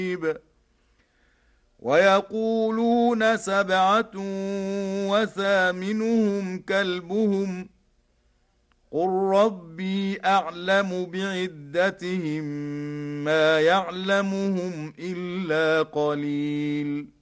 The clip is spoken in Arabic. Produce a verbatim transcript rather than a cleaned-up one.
ويقولون سبعة وثامنهم كلبهم قل ربي أعلم بعدتهم ما يعلمهم إلا قليل